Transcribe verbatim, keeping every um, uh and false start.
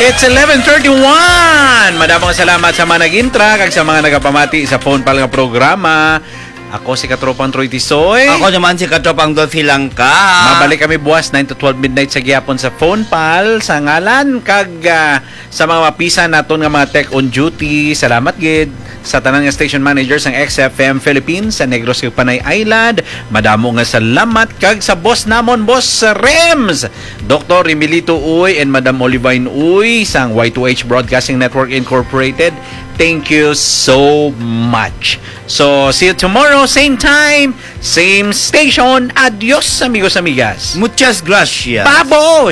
It's eleven thirty-one. Madamong salamat sa mga nag-intra kag sa mga nagapamati sa phone pal nga programa. Ako si Katropang Troy Tisoy. Ako naman si Katropang Dolphy Langka. Mabalik kami buwas nine to twelve midnight sa gihapon sa phone pal sa ngalan kag uh, sa mga mapisan naton nga mga tech on duty. Salamat gid sa tanan nga station managers ng X F M Philippines sa Negros ug Panay Island. Madamo nga salamat kag sa boss namon, Boss Rems, Doctor Emilito Uy and Madam Olivine Uy sang Y two H Broadcasting Network Incorporated. Thank you so much. So, see you tomorrow, same time, same station. Adios, amigos, amigas. Muchas gracias. Pabos!